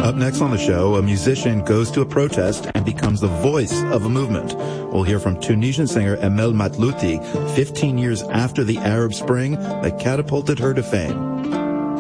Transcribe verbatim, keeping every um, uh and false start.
Up next on the show, a musician goes to a protest and becomes the voice of a movement. We'll hear from Tunisian singer Emel Matlouti fifteen years after the Arab Spring that catapulted her to fame.